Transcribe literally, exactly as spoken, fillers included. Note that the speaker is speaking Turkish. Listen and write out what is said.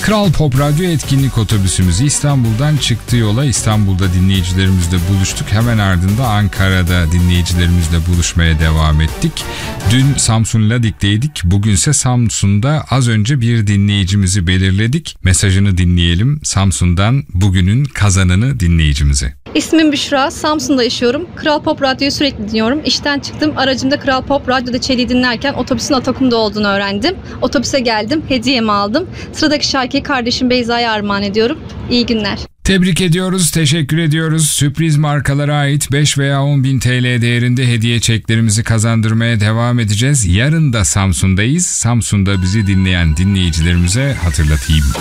Kral Pop Radyo etkinlik otobüsümüz İstanbul'dan çıktı yola. İstanbul'da dinleyicilerimizle buluştuk. Hemen ardında Ankara'da dinleyicilerimizle buluşmaya devam ettik. Dün Samsun Ladik'teydik. Bugünse Samsun'da az önce bir dinleyicimizi belirledik. Mesajını dinleyelim. Samsun'dan bugünün kazananı dinleyicimize. İsmim Büşra. Samsun'da yaşıyorum. Kral Pop Radyo'yu sürekli dinliyorum. İşten çıktım. Aracımda Kral Pop Radyo'da Çelik'i dinlerken otobüsün Atakum'da olduğunu öğrendim. Otobüse geldim. Hediyemi aldım. Sıradaki şarkıyı kardeşim Beyza'ya armağan ediyorum. İyi günler. Tebrik ediyoruz, teşekkür ediyoruz. Sürpriz markalara ait beş veya on bin T L değerinde hediye çeklerimizi kazandırmaya devam edeceğiz. Yarın da Samsun'dayız. Samsun'da bizi dinleyen dinleyicilerimize hatırlatayım.